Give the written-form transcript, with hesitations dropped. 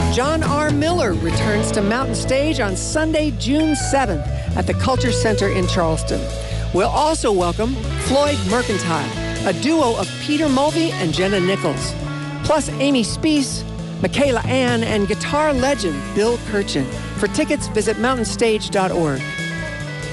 John R. Miller returns to Mountain Stage on Sunday, June 7th at the Culture Center in Charleston. We'll also welcome Floyd Mercantile, a duo of Peter Mulvey and Jenna Nichols, plus Amy Speece, Michaela Ann, and guitar legend Bill Kirchen. For tickets, visit mountainstage.org.